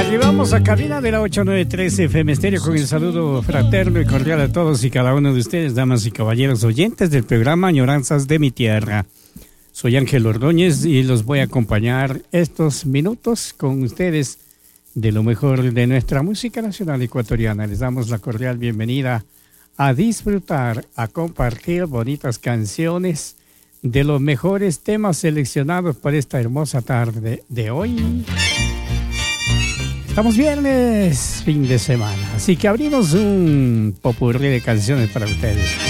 Y vamos a cabina de la 893 FM Estéreo con el saludo fraterno y cordial a todos y cada uno de ustedes, damas y caballeros oyentes del programa Añoranzas de mi Tierra. Soy Ángel Ordóñez y los voy a acompañar estos minutos con ustedes de lo mejor de nuestra música nacional ecuatoriana. Les damos la cordial bienvenida a disfrutar, a compartir bonitas canciones de los mejores temas seleccionados para esta hermosa tarde de hoy. Estamos viernes, fin de semana, así que abrimos un popurrí de canciones para ustedes.